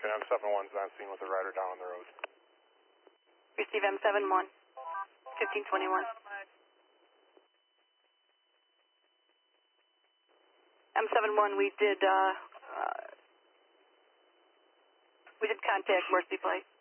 Houston, M71's not seen with a rider down on the road. Receive M71, 1521. M71, we did contact Mercy Flight.